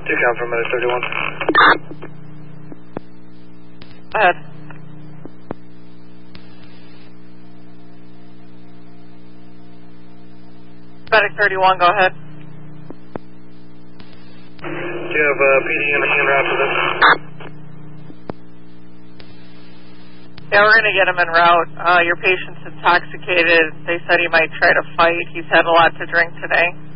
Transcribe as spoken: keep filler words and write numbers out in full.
two count for minute thirty-one. Go ahead. Medic thirty-one, go ahead. Do you have uh, P D in en route for this? Yeah, we're going to get him en route. Uh, your patient's intoxicated. They said he might try to fight. He's had a lot to drink today.